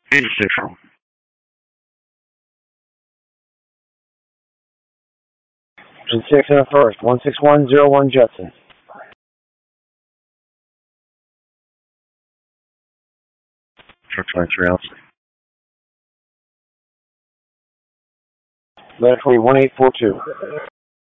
86 room. 6 in the first. 16101 Judson. Truck 23 outside. Letter 201842.